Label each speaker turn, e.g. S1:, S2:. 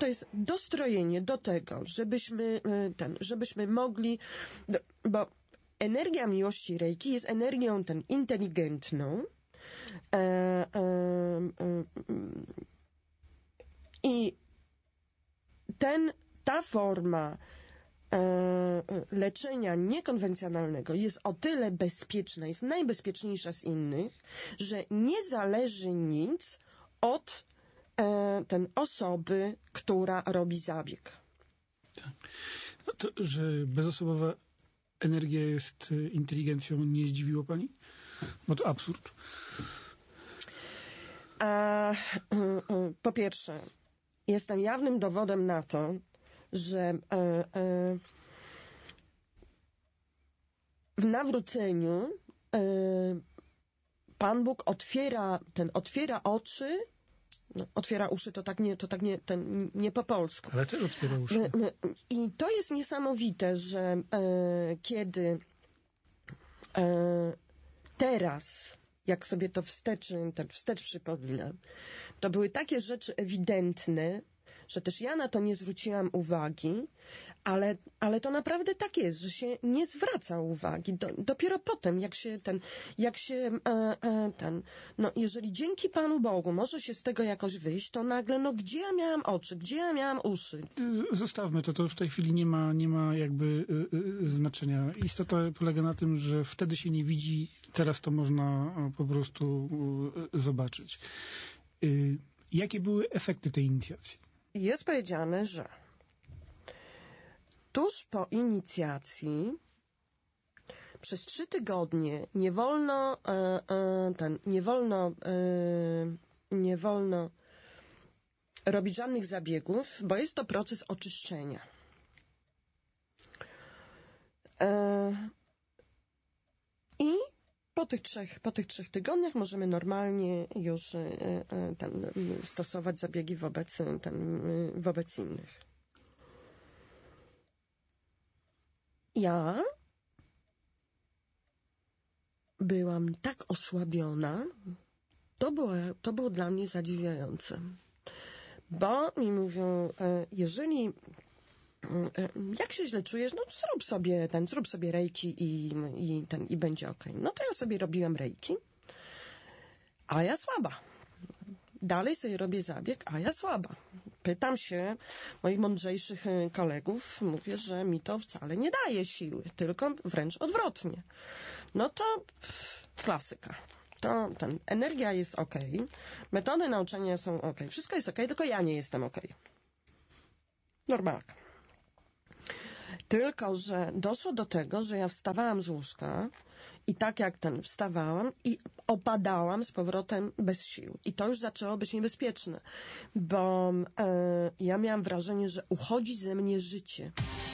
S1: to jest dostrojenie do tego, żebyśmy mogli, bo energia miłości Reiki jest energią inteligentną, i ta forma leczenia niekonwencjonalnego jest o tyle bezpieczna, jest najbezpieczniejsza z innych, że nie zależy nic od osoby, która robi zabieg.
S2: Tak. No to, że bezosobowa energia jest inteligencją, nie zdziwiło pani? Bo to absurd.
S1: Po pierwsze, jestem jawnym dowodem na to, że w nawróceniu Pan Bóg otwiera oczy, otwiera uszy, to nie po polsku.
S2: Ale też otwiera uszy.
S1: I to jest niesamowite, że kiedy teraz, jak sobie to wstecz przypominam, to były takie rzeczy ewidentne, że też ja na to nie zwróciłam uwagi, ale to naprawdę tak jest, że się nie zwraca uwagi. Dopiero potem, jeżeli dzięki Panu Bogu może się z tego jakoś wyjść, to nagle, gdzie ja miałam oczy, gdzie ja miałam uszy?
S2: Zostawmy to w tej chwili nie ma jakby znaczenia. Istota polega na tym, że wtedy się nie widzi, teraz to można po prostu zobaczyć. Jakie były efekty tej inicjacji?
S1: Jest powiedziane, że tuż po inicjacji przez 3 tygodnie nie wolno robić żadnych zabiegów, bo jest to proces oczyszczenia. I po tych 3 tygodniach możemy normalnie już stosować zabiegi wobec innych. Ja byłam tak osłabiona, to było dla mnie zadziwiające. Bo mi mówią, jak się źle czujesz, zrób sobie reiki i będzie okej. No to ja sobie robiłam reiki, a ja słaba. Dalej sobie robię zabieg, a ja słaba. Pytam się moich mądrzejszych kolegów, mówię, że mi to wcale nie daje siły, tylko wręcz odwrotnie. No to klasyka. Energia jest okej, metody nauczania są okej, wszystko jest okej, tylko ja nie jestem okej. Normalka. Tylko że doszło do tego, że ja wstawałam z łóżka i tak jak wstawałam i opadałam z powrotem bez sił. I to już zaczęło być niebezpieczne, bo ja miałam wrażenie, że uchodzi ze mnie życie.